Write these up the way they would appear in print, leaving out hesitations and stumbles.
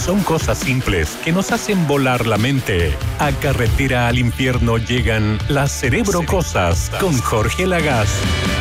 Son cosas simples que nos hacen volar la mente. A Carretera al Infierno llegan las Cerebrocosas con Jorge Lagaz.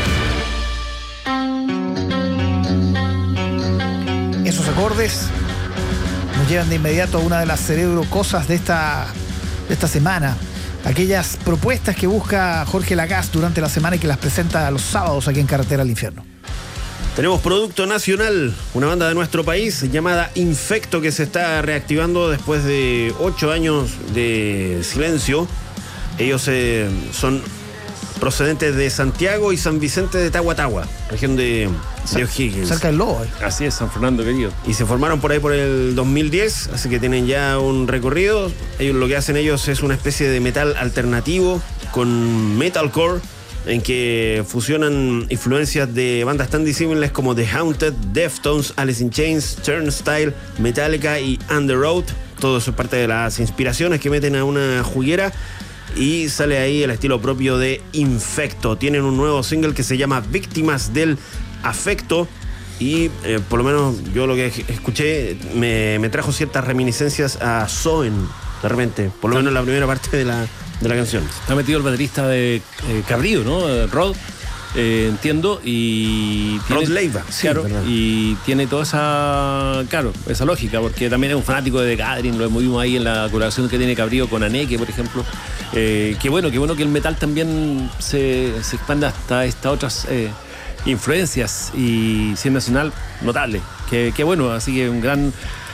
Esos acordes nos llevan de inmediato a una de las Cerebrocosas de esta semana. Aquellas propuestas que busca Jorge Lagaz durante la semana y que las presenta los sábados aquí en Carretera al Infierno. Tenemos producto nacional, una banda de nuestro país llamada Infecto, que se está reactivando después de 8 años de silencio. Ellos son procedentes de Santiago y San Vicente de Tahuatahua, región de O'Higgins. Cerca del Lobo. Así es, San Fernando querido. Y se formaron por ahí por el 2010, así que tienen ya un recorrido. Lo que hacen ellos es una especie de metal alternativo con metalcore, en que fusionan influencias de bandas tan disímiles como The Haunted, Deftones, Alice in Chains, Turnstile, Metallica y On The Road. Todo eso es parte de las inspiraciones que meten a una juguera y sale ahí el estilo propio de Infecto. Tienen un nuevo single que se llama Víctimas del Afecto y por lo menos yo lo que escuché me trajo ciertas reminiscencias a Soen, de repente, por lo menos en la primera parte de la canción. Está metido el baterista de Cabrío, ¿no? Rod, entiendo, y Rod Leiva, sí, claro, verdad. y tiene toda esa lógica, porque también es un fanático de The Gathering, lo vimos ahí en la colaboración que tiene Cabrío con Aneke, por ejemplo. Qué bueno que el metal también se expanda hasta estas otras influencias, y si es nacional, notable. Qué bueno, así que un gran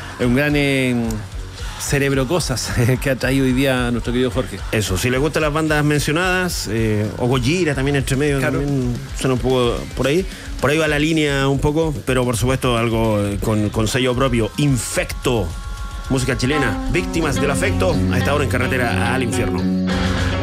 Cerebrocosas que ha traído hoy día nuestro querido Jorge. Eso, si les gustan las bandas mencionadas, o Gojira también entre medio, claro, también suena un poco por ahí va la línea un poco, pero por supuesto algo con sello propio. Infecto, música chilena, Víctimas del Afecto, a esta hora en Carretera al Infierno.